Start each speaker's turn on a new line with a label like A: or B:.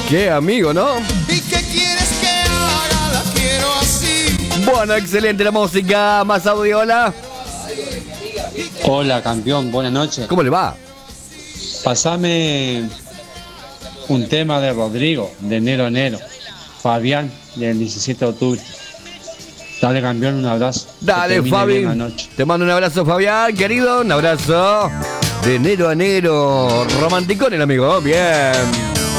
A: Qué amigo, ¿no?
B: ¿Y qué quieres que haga? La quiero así.
A: Bueno, excelente la música. Más audio, hola.
C: Hola, campeón, buenas noches.
A: ¿Cómo le va?
C: Pasame un tema de Rodrigo, de enero a enero. Fabián, del 17 de octubre. Dale, campeón, un abrazo.
A: Dale, Fabi. Te mando un abrazo, Fabián, querido. Un abrazo. De enero a enero. Romanticón el amigo. Bien.